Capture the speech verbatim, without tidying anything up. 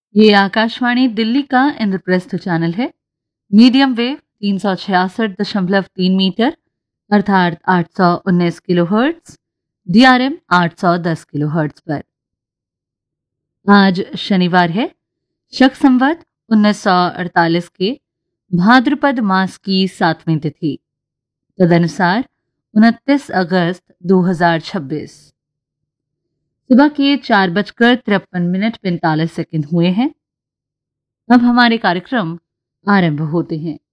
ये आकाशवाणी दिल्ली का इंद्रप्रस्थ चैनल है। मीडियम वेव तीन सौ छियासठ दशमलव तीन मीटर अर्थात आठ सौ उन्नीस किलो हर्ट्स, डीआरएम आठ सौ दस किलो हर्ट्स पर। आज शनिवार है, शक संवत उन्नीस सौ अड़तालीस के भाद्रपद मास की सातवीं तिथि, तदनुसार उनतीस अगस्त दो हजार छब्बीस। सुबह के चार बजकर तिरपन मिनट पैंतालीस सेकंड हुए हैं। अब हमारे कार्यक्रम आरंभ होते हैं।